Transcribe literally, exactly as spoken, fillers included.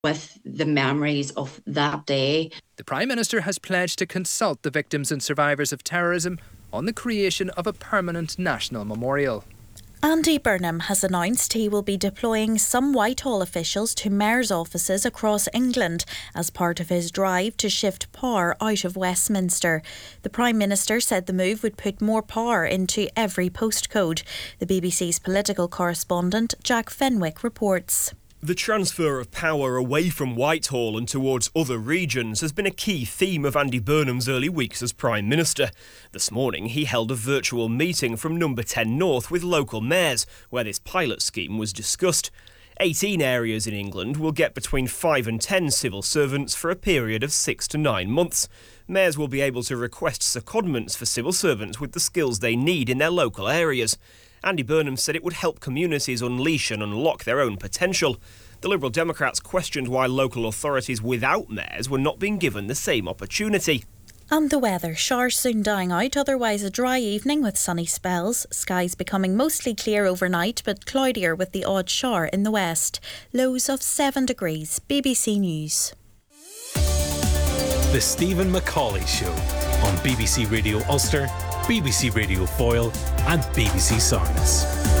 with the memories of that day. The Prime Minister has pledged to consult the victims and survivors of terrorism on the creation of a permanent national memorial. Andy Burnham has announced he will be deploying some Whitehall officials to mayors' offices across England as part of his drive to shift power out of Westminster. The Prime Minister said the move would put more power into every postcode. The B B C's political correspondent Jack Fenwick reports. The transfer of power away from Whitehall and towards other regions has been a key theme of Andy Burnham's early weeks as Prime Minister. This morning he held a virtual meeting from Number ten North with local mayors, where this pilot scheme was discussed. eighteen areas in England will get between five and ten civil servants for a period of six to nine months. Mayors will be able to request secondments for civil servants with the skills they need in their local areas. Andy Burnham said it would help communities unleash and unlock their own potential. The Liberal Democrats questioned why local authorities without mayors were not being given the same opportunity. And the weather. Showers soon dying out, otherwise a dry evening with sunny spells. Skies becoming mostly clear overnight, but cloudier with the odd shower in the west. Lows of seven degrees. B B C News. The Stephen Macaulay Show on B B C Radio Ulster, B B C Radio Foyle and B B C Sounds.